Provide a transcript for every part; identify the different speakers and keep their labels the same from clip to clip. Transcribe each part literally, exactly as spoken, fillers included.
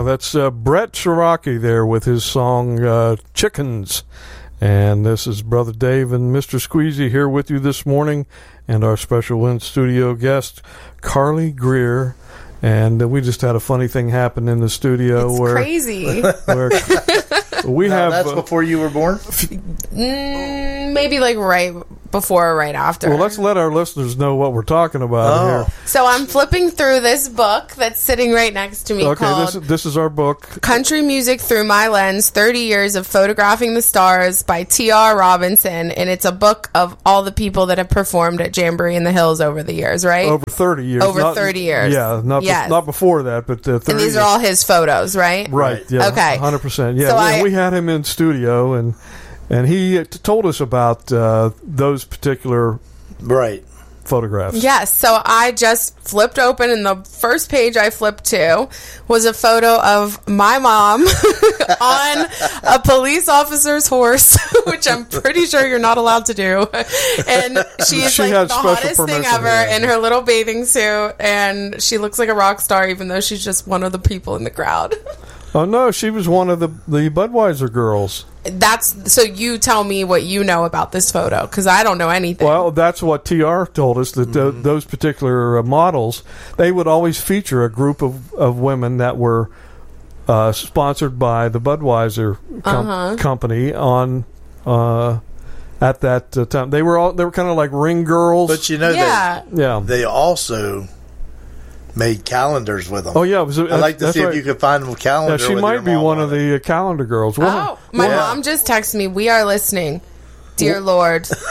Speaker 1: Yeah, that's uh, Brett Cherokee there with his song uh, Chickens. And this is Brother Dave and Mister Squeezy here with you this morning, and our special in-studio guest, Carly Greer. And uh, we just had a funny thing happen in the studio.
Speaker 2: It's
Speaker 1: where
Speaker 2: crazy.
Speaker 1: Where we
Speaker 3: now,
Speaker 1: have
Speaker 3: that's
Speaker 1: uh,
Speaker 3: before you were born?
Speaker 2: Mm, maybe like right before or right after.
Speaker 1: Well, let's let our listeners know what we're talking about
Speaker 3: Oh.
Speaker 1: here.
Speaker 2: So I'm flipping through this book that's sitting right next to me
Speaker 1: Okay,
Speaker 2: called
Speaker 1: this, this is our book.
Speaker 2: Country Music Through My Lens, thirty years of Photographing the Stars by T R Robinson. And it's a book of all the people that have performed at Jamboree in the Hills over the years, right?
Speaker 1: Over thirty years.
Speaker 2: Over
Speaker 1: Not-
Speaker 2: thirty years.
Speaker 1: Yeah, not,
Speaker 2: Yes.
Speaker 1: be- not before that, but uh, thirty
Speaker 2: and these
Speaker 1: years.
Speaker 2: are all his photos, right?
Speaker 1: Right, yeah.
Speaker 2: Okay.
Speaker 1: one hundred percent. Yeah,
Speaker 2: So
Speaker 1: we,
Speaker 2: I-
Speaker 1: we had him in studio, and and he t- told us about uh, those particular
Speaker 3: Right.
Speaker 1: photographs.
Speaker 2: Yes, so I just flipped open, and the first page I flipped to was a photo of my mom on a police officer's horse, which I'm pretty sure you're not allowed to do. And she's
Speaker 1: She
Speaker 2: like
Speaker 1: had
Speaker 2: the
Speaker 1: special
Speaker 2: hottest thing
Speaker 1: permission,
Speaker 2: ever
Speaker 1: yeah.
Speaker 2: in her little bathing suit, and she looks like a rock star, even though she's just one of the people in the crowd.
Speaker 1: Oh no, she was one of the the Budweiser girls.
Speaker 2: That's so. You tell me what you know about this photo, because I don't know anything.
Speaker 1: Well, that's what T R told us, that th- those particular uh, models, they would always feature a group of, of women that were uh, sponsored by the Budweiser com-
Speaker 2: Uh-huh.
Speaker 1: company on uh, at that uh, time. They were all they were kind of like ring girls.
Speaker 3: But you know,
Speaker 2: yeah,
Speaker 1: yeah.
Speaker 3: they, they also made calendars with them.
Speaker 1: Oh yeah, it was,
Speaker 3: I'd like to
Speaker 1: that's
Speaker 3: see
Speaker 1: right.
Speaker 3: if you could find them a
Speaker 1: Yeah,
Speaker 3: calendar.
Speaker 1: she
Speaker 3: with
Speaker 1: might
Speaker 3: your
Speaker 1: be
Speaker 3: mom
Speaker 1: one
Speaker 3: on
Speaker 1: of
Speaker 3: it.
Speaker 1: the uh, calendar girls.
Speaker 2: Oh,
Speaker 1: Well,
Speaker 2: my
Speaker 3: Yeah.
Speaker 2: mom just texted me. We are listening. Dear Lord. Told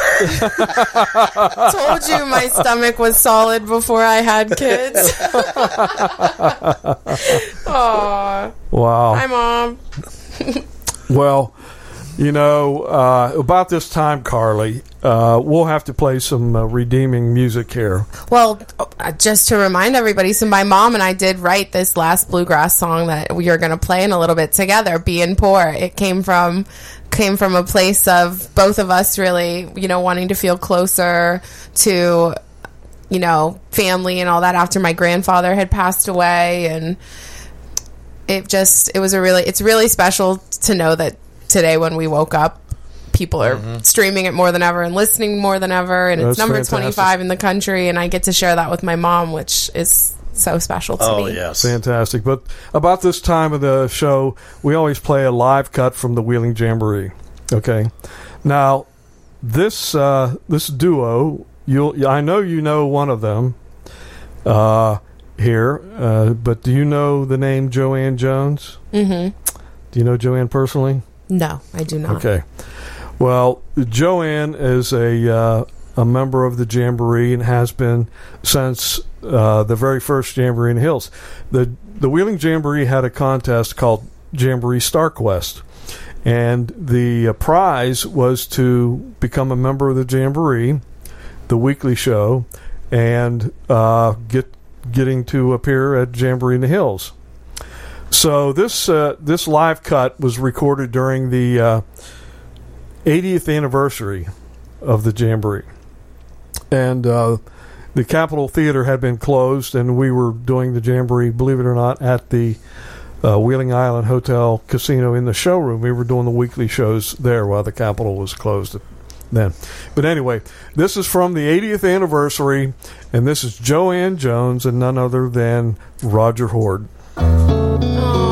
Speaker 2: you my stomach was solid before I had kids. Aw.
Speaker 1: wow.
Speaker 2: Hi, Mom.
Speaker 1: Well, you know, uh, about this time, Carly, uh, we'll have to play some uh, redeeming music here.
Speaker 2: Well, uh, just to remind everybody, so my mom and I did write this last bluegrass song that we are going to play in a little bit together, Being Poor. It came from came from a place of both of us really, you know, wanting to feel closer to, you know, family and all that after my grandfather had passed away. And it just, it was a really, it's really special to know that today when we woke up, people are mm-hmm. streaming it more than ever and listening more than ever. And
Speaker 1: That's
Speaker 2: it's number
Speaker 1: fantastic.
Speaker 2: twenty-five in the country. And I get to share that with my mom, which is so special to
Speaker 3: Oh,
Speaker 2: me.
Speaker 3: yes.
Speaker 1: Fantastic. But about this time of the show, we always play a live cut from the Wheeling Jamboree. Okay. Now, this uh, this duo, you'll I know you know one of them uh, here, uh, but do you know the name Joanne Jones?
Speaker 2: Mm-hmm.
Speaker 1: Do you know Joanne personally?
Speaker 2: No, I do not.
Speaker 1: Okay. Well, Joanne is a uh, a member of the Jamboree and has been since uh, the very first Jamboree in the Hills. The the Wheeling Jamboree had a contest called Jamboree Star Quest, and the uh, prize was to become a member of the Jamboree, the weekly show, and uh, get getting to appear at Jamboree in the Hills. So this uh, this live cut was recorded during the uh, eightieth anniversary of the Jamboree, and uh, the Capitol Theater had been closed, and we were doing the Jamboree, believe it or not, at the uh, Wheeling Island Hotel Casino in the showroom. We were doing the weekly shows there while the Capitol was closed then. But anyway, this is from the eightieth anniversary, and this is Joanne Jones and none other than Roger Horde.
Speaker 2: Oh.